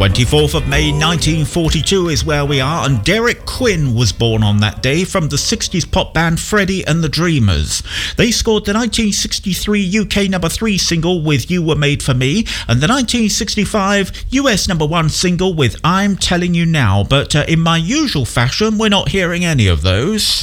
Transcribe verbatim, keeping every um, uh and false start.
twenty-fourth of May nineteen forty-two is where we are, and Derek Quinn was born on that day from the sixties pop band Freddie and the Dreamers. They scored the nineteen sixty-three U K number three single with You Were Made For Me, and the nineteen sixty-five U S number one single with I'm Telling You Now, but uh, in my usual fashion we're not hearing any of those.